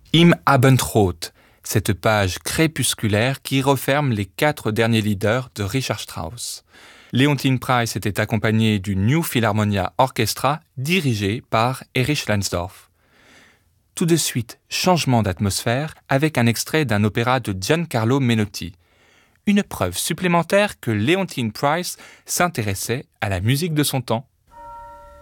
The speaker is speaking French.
Im Abendrot, cette page crépusculaire qui referme les 4 derniers leaders de Richard Strauss. Leontyne Price était accompagné du New Philharmonia Orchestra dirigé par Erich Leinsdorf. Tout de suite, changement d'atmosphère avec un extrait d'un opéra de Giancarlo Menotti. Une preuve supplémentaire que Leontyne Price s'intéressait à la musique de son temps.